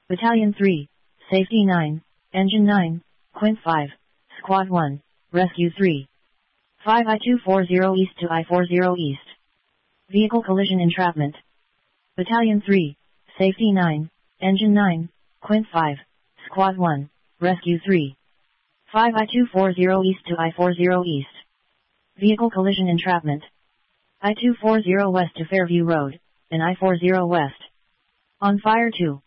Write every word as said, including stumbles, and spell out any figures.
Battalion three, Safety nine, Engine nine, Quint five, Squad one, Rescue three. five I two forty East to I forty East. Vehicle collision entrapment. Battalion three, Safety nine, Engine nine, Quint five, Squad one, Rescue three. five I two forty East to I forty East. Vehicle collision entrapment. I two forty West to Fairview Road, and I forty West. On fire two.